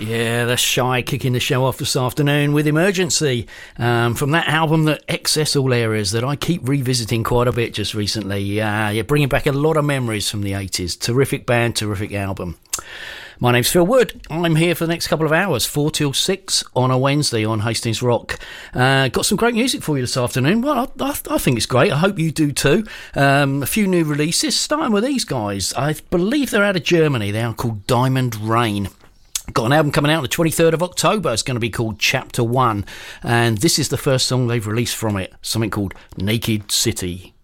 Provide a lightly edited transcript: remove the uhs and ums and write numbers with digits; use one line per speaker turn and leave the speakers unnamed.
Yeah, that's Shy kicking the show off this afternoon with Emergency, from that album that Excess All Areas that I keep revisiting quite a bit just recently. Yeah, bringing back a lot of memories from the 80s. Terrific band, terrific album. My name's Phil Wood. I'm here for the next couple of hours, 4 till 6 on a Wednesday on Hastings Rock. Got some great music for you this afternoon. Well, I think it's great. I hope you do too. A few new releases, starting with these guys. I believe they're out of Germany. They are called Diamond Rain. Got an album coming out on the 23rd of October. It's going to be called Chapter 1. And this is the first song they've released from it, something called Naked City.